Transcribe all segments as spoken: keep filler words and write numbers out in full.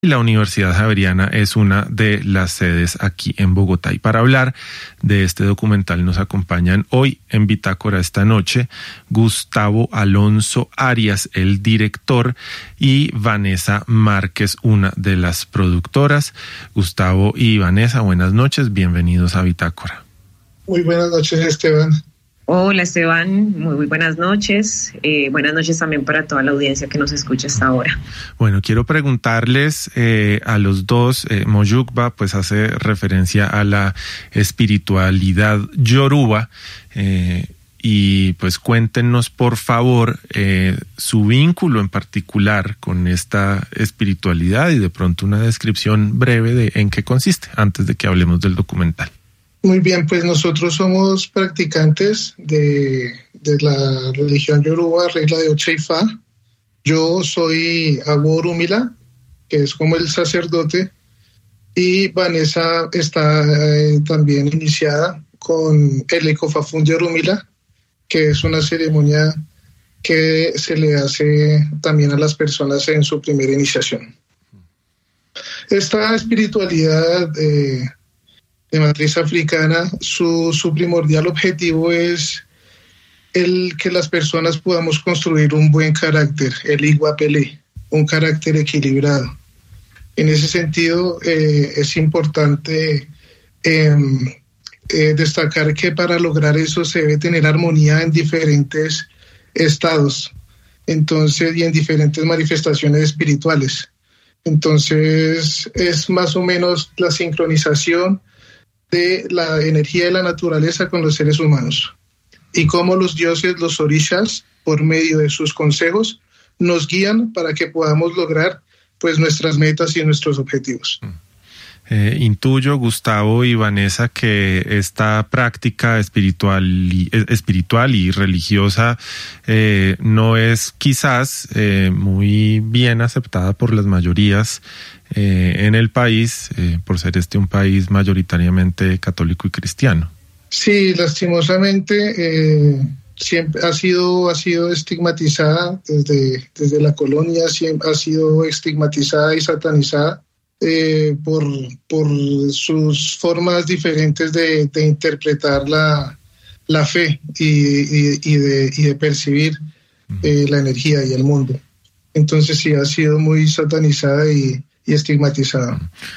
La Universidad Javeriana es una de las sedes aquí en Bogotá. Y para hablar de este documental nos acompañan hoy en Bitácora esta noche Gustavo Alonso Arias, el director, y Vanessa Márquez, una de las productoras. Gustavo y Vanessa, buenas noches, bienvenidos a Bitácora. Muy buenas noches, Esteban. Hola, Esteban, muy, muy buenas noches. Eh, buenas noches también para toda la audiencia que nos escucha hasta ahora. Bueno, quiero preguntarles eh, a los dos, eh, Moyugba pues hace referencia a la espiritualidad yoruba, eh, y pues cuéntenos por favor eh, su vínculo en particular con esta espiritualidad y de pronto una descripción breve de en qué consiste antes de que hablemos del documental. Muy bien, pues nosotros somos practicantes de, de la religión yoruba, regla de Ocha Ifá. Yo soy Agbo Orunmila, que es como el sacerdote, y Vanessa está eh, también iniciada con el Ecofafún de Orunmila, que es una ceremonia que se le hace también a las personas en su primera iniciación. Esta espiritualidad eh, de matriz africana, su, su primordial objetivo es el que las personas podamos construir un buen carácter, el Iguapele, un carácter equilibrado. En ese sentido, eh, es importante eh, eh, destacar que para lograr eso se debe tener armonía en diferentes estados, entonces, y en diferentes manifestaciones espirituales. Entonces, es más o menos la sincronización de la energía de la naturaleza con los seres humanos y cómo los dioses, los orishas, por medio de sus consejos, nos guían para que podamos lograr pues nuestras metas y nuestros objetivos. Eh, intuyo, Gustavo y Vanessa, que esta práctica espiritual y, espiritual y religiosa eh, no es quizás eh, muy bien aceptada por las mayorías eh, en el país, eh, por ser este un país mayoritariamente católico y cristiano. Sí, lastimosamente eh, siempre ha sido, ha sido estigmatizada desde, desde la colonia, siempre ha sido estigmatizada y satanizada. Eh, por, por sus formas diferentes de, de interpretar la, la fe y, y, y, de, y de percibir eh, la energía y el mundo. Entonces sí, ha sido muy satanizada y, y estigmatizada.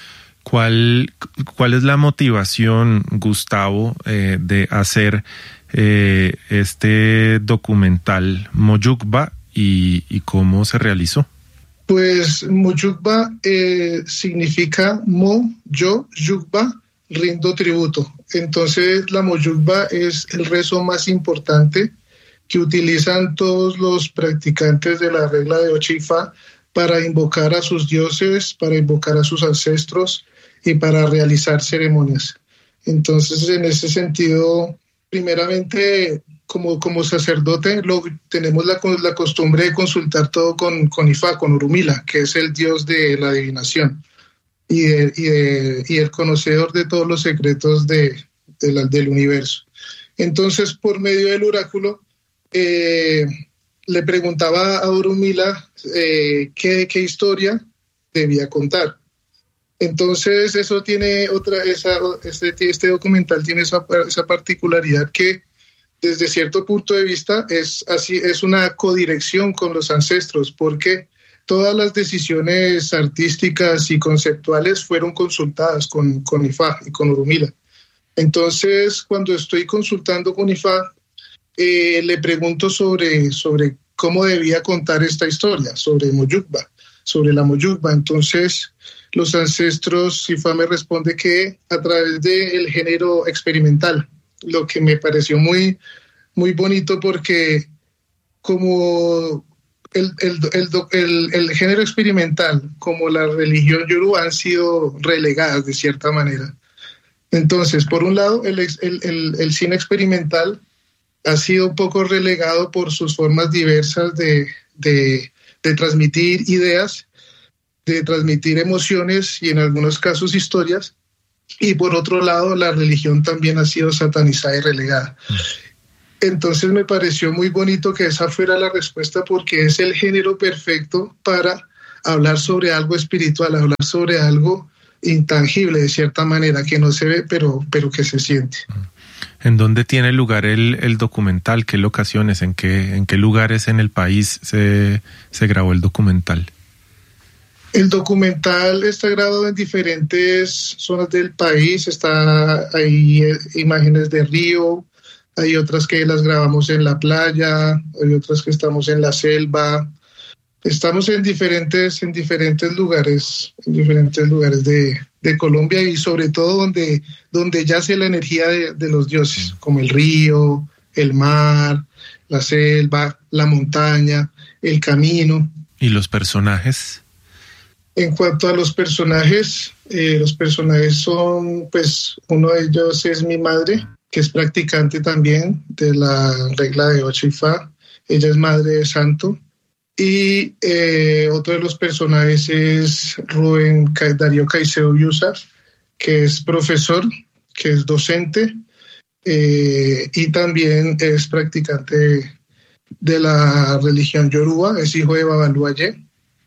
¿Cuál, cuál es la motivación, Gustavo, eh, de hacer eh, este documental Moyugba y, y cómo se realizó? Pues Moyugba eh, significa Mo, yo, Yugba, rindo tributo. Entonces la Moyugba es el rezo más importante que utilizan todos los practicantes de la regla de Ocha Ifá para invocar a sus dioses, para invocar a sus ancestros y para realizar ceremonias. Entonces, en ese sentido, primeramente, como, como sacerdote, lo, tenemos la, la costumbre de consultar todo con, con Ifá, con Orunmila, que es el dios de la adivinación y, de, y, de, y el conocedor de todos los secretos de, de la, del universo. Entonces, por medio del oráculo, eh, le preguntaba a Orunmila eh, qué, qué historia debía contar. Entonces, eso tiene otra, esa, este, este documental tiene esa, esa particularidad que, desde cierto punto de vista, es así, es una codirección con los ancestros, porque todas las decisiones artísticas y conceptuales fueron consultadas con, con Ifá y con Orunmila. Entonces, cuando estoy consultando con Ifá, eh, le pregunto sobre, sobre cómo debía contar esta historia, sobre Moyugba, sobre la Moyugba. Entonces, los ancestros, Ifá me responde que a través del género experimental, lo que me pareció muy, muy bonito porque como el, el, el, el, el género experimental como la religión yoruba han sido relegadas de cierta manera. Entonces, por un lado, el, el, el, el cine experimental ha sido un poco relegado por sus formas diversas de, de, de transmitir ideas, de transmitir emociones y en algunos casos historias. Y por otro lado, la religión también ha sido satanizada y relegada. Entonces me pareció muy bonito que esa fuera la respuesta porque es el género perfecto para hablar sobre algo espiritual, hablar sobre algo intangible de cierta manera, que no se ve, pero, pero que se siente. ¿En dónde tiene lugar el, el documental? ¿Qué locaciones? ¿En qué, en qué lugares en el país se, se grabó el documental? El documental está grabado en diferentes zonas del país. Está hay imágenes de río, hay otras que las grabamos en la playa, hay otras que estamos en la selva. Estamos en diferentes, en diferentes lugares, en diferentes lugares de, de Colombia, y sobre todo donde, donde yace la energía de, de los dioses, como el río, el mar, la selva, la montaña, el camino. ¿Y los personajes? En cuanto a los personajes, eh, los personajes son, pues, uno de ellos es mi madre, que es practicante también de la regla de ocho Ifá. Ella es madre de santo. Y eh, otro de los personajes es Rubén Darío Caicedo Yusaf, que es profesor, que es docente, eh, y también es practicante de la religión Yoruba, es hijo de Babalú Ayé.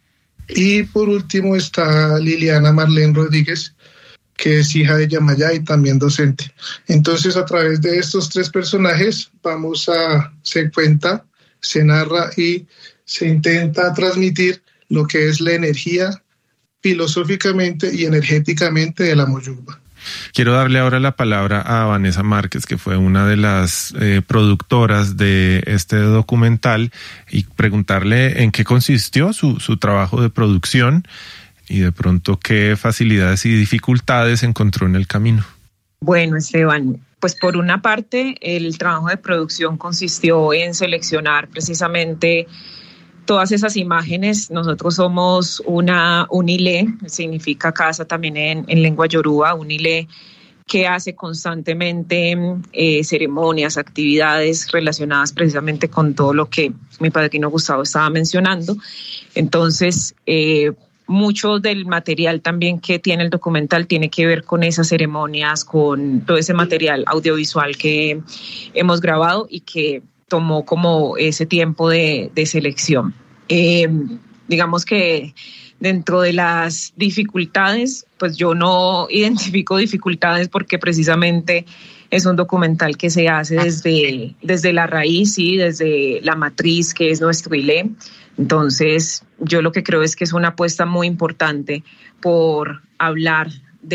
Y por último está Liliana Marlene Rodríguez, que es hija de Yamayá y también docente. Entonces, a través de estos tres personajes vamos a, se cuenta, se narra y se intenta transmitir lo que es la energía filosóficamente y energéticamente de la Moyugba. Quiero darle ahora la palabra a Vanessa Márquez, que fue una de las eh, productoras de este documental, y preguntarle en qué consistió su, su trabajo de producción y de pronto qué facilidades y dificultades encontró en el camino. Bueno, Esteban, pues por una parte el trabajo de producción consistió en seleccionar precisamente todas esas imágenes. Nosotros somos una unilé, significa casa también en, en lengua yoruba, unilé que hace constantemente eh, ceremonias, actividades relacionadas precisamente con todo lo que mi padrino Gustavo estaba mencionando. Entonces, eh, mucho del material también que tiene el documental tiene que ver con esas ceremonias, con todo ese material audiovisual que hemos grabado y que tomó como ese tiempo de, de selección. Eh, digamos que dentro de las dificultades, pues yo no identifico dificultades porque precisamente es un documental que se hace desde, desde la raíz, ¿sí? Desde la matriz que es nuestro I L E. Entonces, yo lo que creo es que es una apuesta muy importante por hablar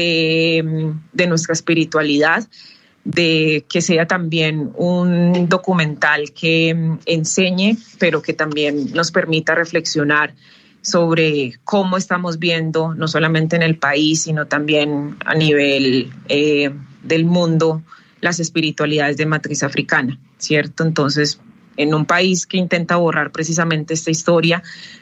de, de nuestra espiritualidad, de que sea también un documental que enseñe, pero que también nos permita reflexionar sobre cómo estamos viendo, no solamente en el país, sino también a nivel eh, del mundo, las espiritualidades de matriz africana, ¿cierto? Entonces, en un país que intenta borrar precisamente esta historia,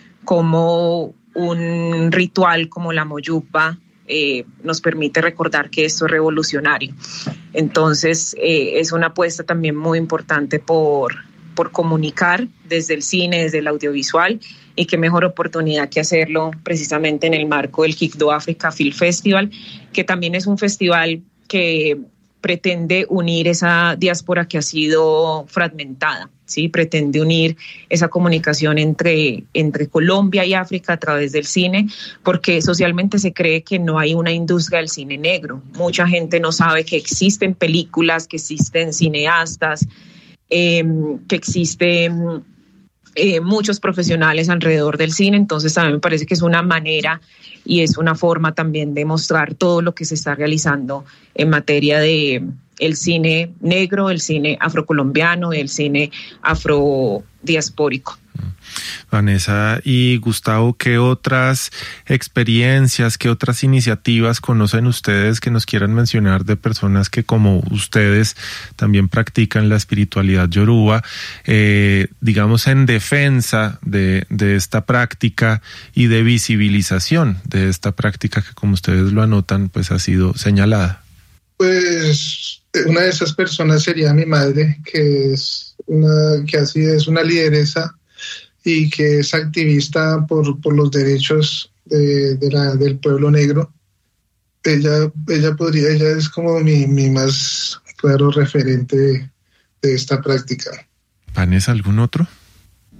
como un ritual como la Moyugba eh, nos permite recordar que esto es revolucionario. Entonces, eh, es una apuesta también muy importante por, por comunicar desde el cine, desde el audiovisual, y qué mejor oportunidad que hacerlo precisamente en el marco del Hikdo Africa Film Festival, que también es un festival que pretende unir esa diáspora que ha sido fragmentada, ¿sí? Pretende unir esa comunicación entre, entre Colombia y África a través del cine, porque socialmente se cree que no hay una industria del cine negro. Mucha gente no sabe que existen películas, que existen cineastas, eh, que existen eh, muchos profesionales alrededor del cine. Entonces también me parece que es una manera y es una forma también de mostrar todo lo que se está realizando en materia de el cine negro, el cine afrocolombiano, el cine afrodiaspórico. Vanessa y Gustavo, ¿qué otras experiencias, qué otras iniciativas conocen ustedes que nos quieran mencionar de personas que como ustedes también practican la espiritualidad yoruba, eh, digamos en defensa de, de esta práctica y de visibilización de esta práctica que, como ustedes lo anotan, pues ha sido señalada? Pues una de esas personas sería mi madre, que es una, que así es una lideresa y que es activista por, por los derechos de, de la, del pueblo negro. Ella, ella podría, ella es como mi, mi más claro referente de, de esta práctica. ¿Vanessa, algún otro?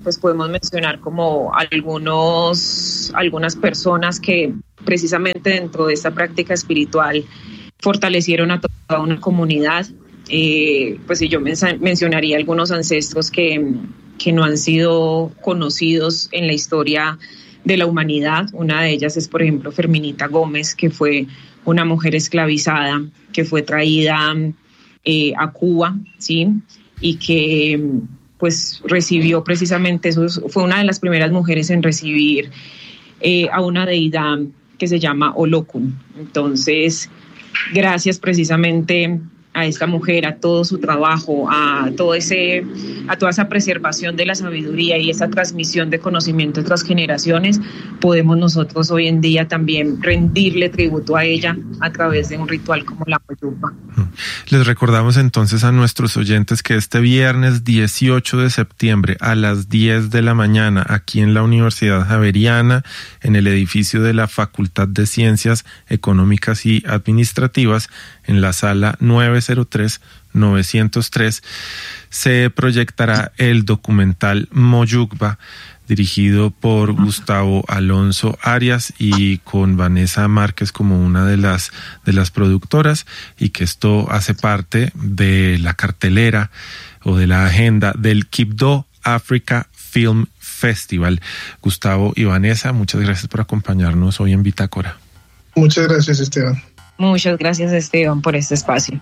pues podemos mencionar como algunos, algunas personas que precisamente dentro de esta práctica espiritual fortalecieron a toda una comunidad. Eh, pues si yo men- mencionaría algunos ancestros que, que no han sido conocidos en la historia de la humanidad. Una de ellas es, por ejemplo, Ferminita Gómez, que fue una mujer esclavizada, que fue traída eh, a Cuba, ¿sí? Y que pues recibió precisamente, eso fue una de las primeras mujeres en recibir eh, a una deidad que se llama Olokun. Entonces, gracias precisamente a esta mujer, a todo su trabajo, a todo ese, a toda esa preservación de la sabiduría y esa transmisión de conocimiento a otras generaciones, podemos nosotros hoy en día también rendirle tributo a ella a través de un ritual como la Moyugba. Les recordamos entonces a nuestros oyentes que este viernes dieciocho de septiembre a las diez de la mañana, aquí en la Universidad Javeriana, en el edificio de la Facultad de Ciencias Económicas y Administrativas, en la sala novecientos tres, novecientos tres, se proyectará el documental Moyugba, dirigido por Gustavo Alonso Arias y con Vanessa Márquez como una de las, de las productoras, y que esto hace parte de la cartelera o de la agenda del Quibdó Africa Film Festival. Gustavo y Vanessa, muchas gracias por acompañarnos hoy en Bitácora. Muchas gracias, Esteban. Muchas gracias, Esteban, por este espacio.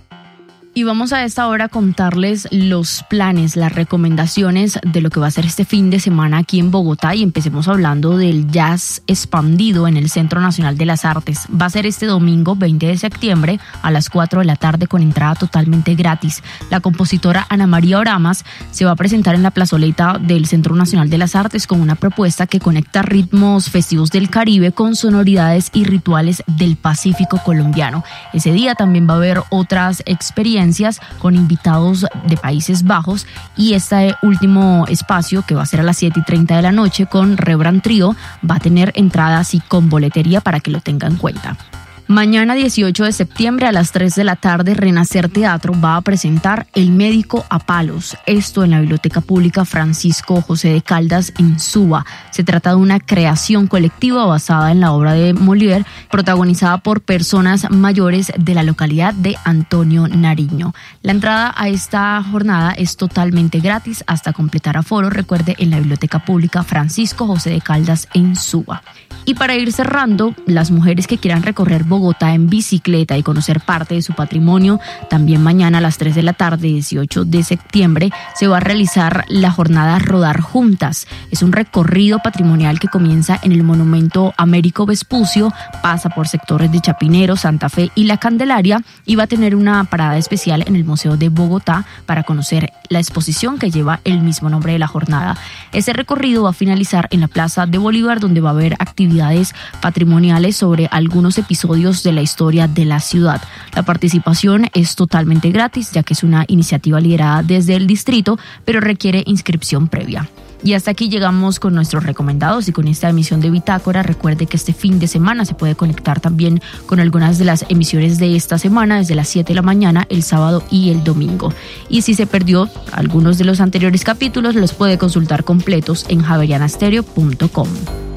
Y vamos a esta hora a contarles los planes, las recomendaciones de lo que va a ser este fin de semana aquí en Bogotá, y empecemos hablando del Jazz Expandido en el Centro Nacional de las Artes. Va a ser este domingo veinte de septiembre a las cuatro de la tarde con entrada totalmente gratis. La compositora Ana María Oramas se va a presentar en la plazoleta del Centro Nacional de las Artes con una propuesta que conecta ritmos festivos del Caribe con sonoridades y rituales del Pacífico colombiano. Ese día también va a haber otras experiencias con invitados de Países Bajos, y este último espacio, que va a ser a las siete y treinta de la noche con Rebrand Trio, va a tener entradas y con boletería para que lo tengan en cuenta. Mañana dieciocho de septiembre a las tres de la tarde, Renacer Teatro va a presentar El Médico a Palos, esto en la Biblioteca Pública Francisco José de Caldas en Suba. Se trata de una creación colectiva basada en la obra de Molière, protagonizada por personas mayores de la localidad de Antonio Nariño. La entrada a esta jornada es totalmente gratis hasta completar aforo, recuerde, en la Biblioteca Pública Francisco José de Caldas en Suba. Y para ir cerrando, las mujeres que quieran recorrer Bogotá en bicicleta y conocer parte de su patrimonio, también mañana a las tres de la tarde, dieciocho de septiembre, se va a realizar la jornada Rodar Juntas. Es un recorrido patrimonial que comienza en el Monumento Américo Vespucio, pasa por sectores de Chapinero, Santa Fe y La Candelaria, y va a tener una parada especial en el Museo de Bogotá para conocer la exposición que lleva el mismo nombre de la jornada. Ese recorrido va a finalizar en la Plaza de Bolívar, donde va a haber actividades patrimoniales sobre algunos episodios de la historia de la ciudad. La participación es totalmente gratis, ya que es una iniciativa liderada desde el distrito, pero requiere inscripción previa. Y hasta aquí llegamos con nuestros recomendados y con esta emisión de Bitácora. Recuerde que este fin de semana se puede conectar también con algunas de las emisiones de esta semana desde las siete de la mañana, el sábado y el domingo. Y si se perdió algunos de los anteriores capítulos, los puede consultar completos en javeriana stereo punto com.